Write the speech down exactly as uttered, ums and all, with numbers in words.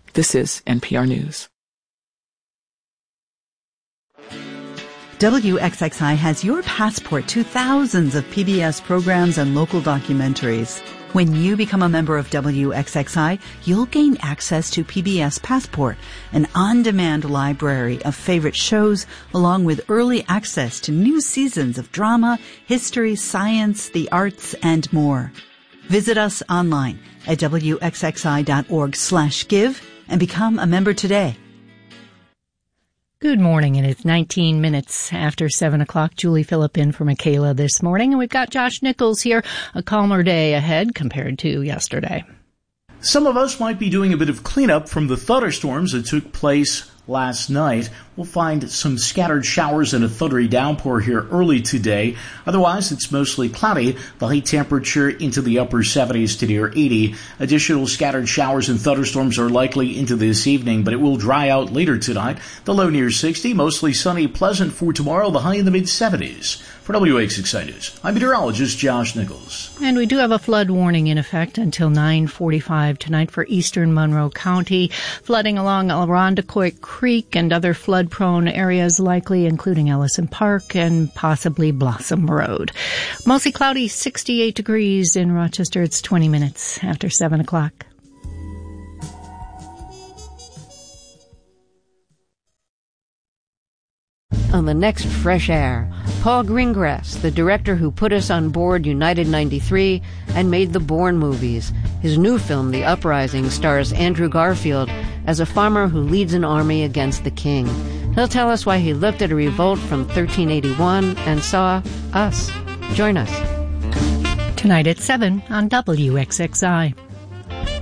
This is N P R News. W X X I has your passport to thousands of P B S programs and local documentaries. When you become a member of W X X I, you'll gain access to P B S Passport, an on-demand library of favorite shows, along with early access to new seasons of drama, history, science, the arts, and more. Visit us online at W X X I dot org slash give and become a member today. Good morning, and it's nineteen minutes after seven o'clock. Julie Phillip in for Michaela this morning, and we've got Josh Nichols here. A calmer day ahead compared to yesterday. Some of us might be doing a bit of cleanup from the thunderstorms that took place last night. We'll find some scattered showers and a thundery downpour here early today. Otherwise, it's mostly cloudy. The high temperature into the upper seventies to near eighty. Additional scattered showers and thunderstorms are likely into this evening, but it will dry out later tonight. The low near sixty, mostly sunny, pleasant for tomorrow, the high in the mid-seventies. For W X X I News, I'm meteorologist Josh Nichols. And we do have a flood warning in effect until nine forty-five tonight for eastern Monroe County. Flooding along Irondequoit Creek and other flood-prone areas likely, including Ellison Park and possibly Blossom Road. Mostly cloudy, sixty-eight degrees in Rochester. It's twenty minutes after seven o'clock. On the next Fresh Air, Paul Greengrass, the director who put us on board United ninety-three and made the Bourne movies. His new film, The Uprising, stars Andrew Garfield as a farmer who leads an army against the king. He'll tell us why he looked at a revolt from thirteen eighty-one and saw us. Join us. Tonight at seven on W X X I.